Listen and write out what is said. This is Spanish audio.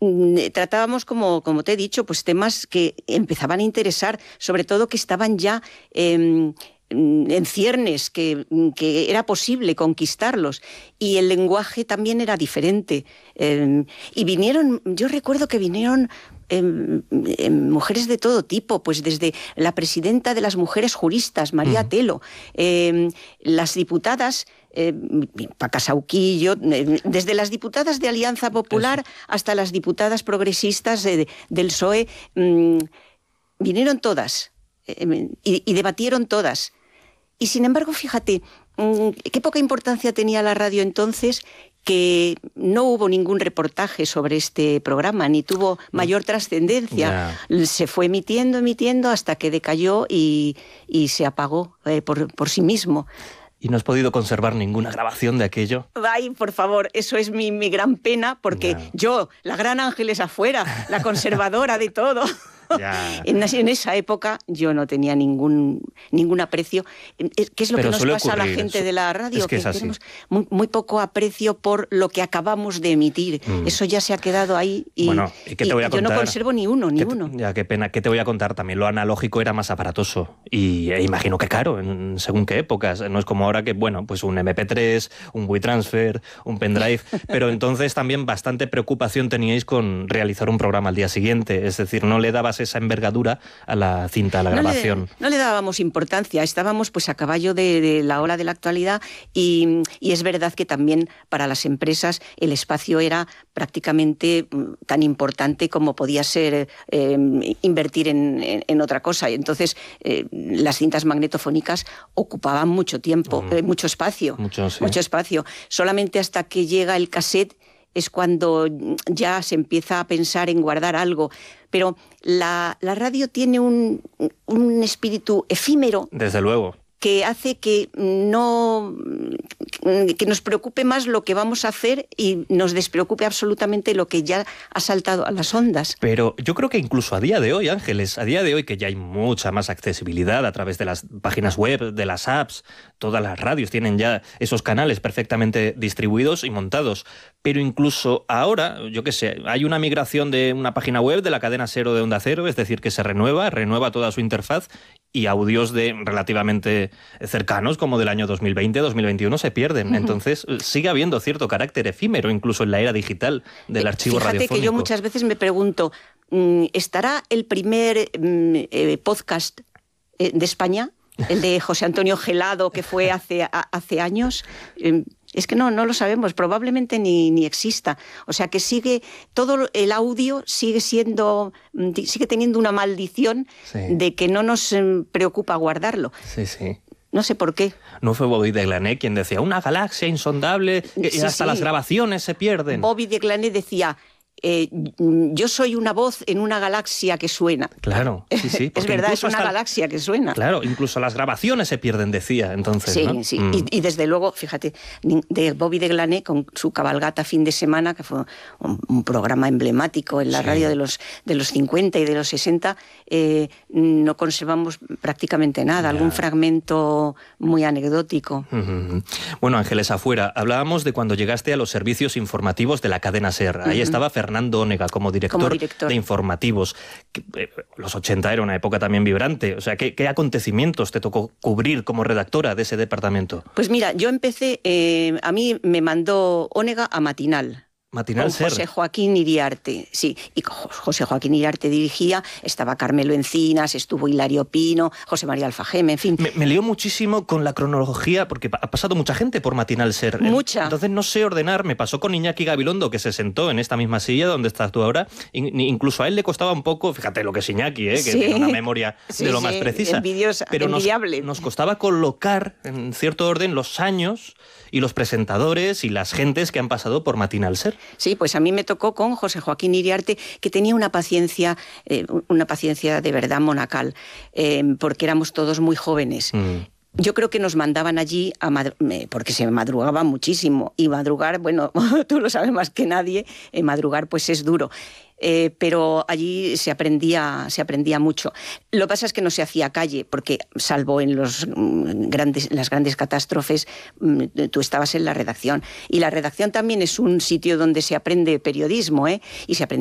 tratábamos, como te he dicho, pues temas que empezaban a interesar, sobre todo que estaban ya en ciernes, que era posible conquistarlos, y el lenguaje también era diferente. Y yo recuerdo que vinieron mujeres de todo tipo, pues desde la presidenta de las mujeres juristas, María Telo, las diputadas, Paca Sauquillo, desde las diputadas de Alianza Popular hasta las diputadas progresistas del PSOE, vinieron todas y debatieron todas. Y sin embargo, fíjate, qué poca importancia tenía la radio entonces, que no hubo ningún reportaje sobre este programa, ni tuvo mayor trascendencia. Se fue emitiendo hasta que decayó y se apagó por sí mismo. ¿Y no has podido conservar ninguna grabación de aquello? Ay, por favor, eso es mi gran pena, porque yo, la gran Ángeles Afuera, la conservadora de todo... En esa época yo no tenía ningún aprecio. ¿Qué es lo que nos pasa a la gente de la radio? Que tenemos muy poco aprecio por lo que acabamos de emitir. Eso ya se ha quedado ahí y, ¿qué te voy a contar? Yo no conservo ni uno. Ya, qué pena. ¿Qué te voy a contar? También lo analógico era más aparatoso y imagino que caro, según qué épocas. No es como ahora que, pues un MP3, un WeTransfer, un pendrive, pero entonces también bastante preocupación teníais con realizar un programa al día siguiente. Es decir, no le dabas esa envergadura a la cinta, a la grabación. No le dábamos importancia, estábamos pues a caballo de la ola de la actualidad y es verdad que también para las empresas el espacio era prácticamente tan importante como podía ser invertir en otra cosa. Y entonces las cintas magnetofónicas ocupaban mucho tiempo, mucho espacio. Mucho espacio. Solamente hasta que llega el cassette es cuando ya se empieza a pensar en guardar algo. Pero la radio tiene un espíritu efímero. Desde luego. Que hace que nos preocupe más lo que vamos a hacer y nos despreocupe absolutamente lo que ya ha saltado a las ondas. Pero yo creo que incluso a día de hoy, Ángeles, que ya hay mucha más accesibilidad a través de las páginas web, de las apps, todas las radios tienen ya esos canales perfectamente distribuidos y montados. Pero incluso ahora, hay una migración de una página web de la cadena SER de Onda Cero, es decir, que se renueva toda su interfaz y audios de relativamente cercanos, como del año 2020, 2021, se pierden. Entonces sigue habiendo cierto carácter efímero, incluso en la era digital del archivo radiofónico. Fíjate que yo muchas veces me pregunto, ¿estará el primer podcast de España? El de José Antonio Gelado, que fue hace años... Es que no lo sabemos, probablemente ni exista. O sea que todo el audio sigue teniendo una maldición de que no nos preocupa guardarlo. Sí. No sé por qué. ¿No fue Bobby de Glané quien decía una galaxia insondable y hasta las grabaciones se pierden? Bobby de Glané decía... yo soy una voz en una galaxia que suena. Claro, sí. Es verdad, es una galaxia que suena. Claro, incluso las grabaciones se pierden, decía entonces. Sí, ¿no? sí. Y desde luego, fíjate, de Bobby de Glané con su cabalgata fin de semana, que fue un programa emblemático en la radio de los 50 y de los 60, no conservamos prácticamente nada, algún fragmento muy anecdótico. Bueno, Ángeles Afuera, hablábamos de cuando llegaste a los servicios informativos de la cadena SER. Ahí estaba Fernando Onega como director de informativos. Los 80 era una época también vibrante. O sea, ¿qué acontecimientos te tocó cubrir como redactora de ese departamento? Pues mira, yo empecé, a mí me mandó Onega a Matinal. Matinal SER. José Joaquín Iriarte, sí. Y José Joaquín Iriarte dirigía, estaba Carmelo Encinas, estuvo Hilario Pino, José María Alfajeme, en fin. Me lío muchísimo con la cronología, porque ha pasado mucha gente por Matinal SER. Mucha. Entonces no sé ordenar. Me pasó con Iñaki Gabilondo, que se sentó en esta misma silla donde estás tú ahora. Incluso a él le costaba un poco, fíjate lo que es Iñaki, que tiene una memoria de lo más precisa. Envidiable. Nos costaba colocar en cierto orden los años y los presentadores y las gentes que han pasado por Matinal SER. Sí, pues a mí me tocó con José Joaquín Iriarte, que tenía una paciencia de verdad monacal, porque éramos todos muy jóvenes. Yo creo que nos mandaban allí porque se madrugaba muchísimo, y madrugar, bueno, tú lo sabes más que nadie, madrugar pues es duro. Pero allí se aprendía mucho. Lo que pasa es que no se hacía calle, porque salvo en las grandes catástrofes, tú estabas en la redacción. Y la redacción también es un sitio donde se aprende periodismo, y se aprende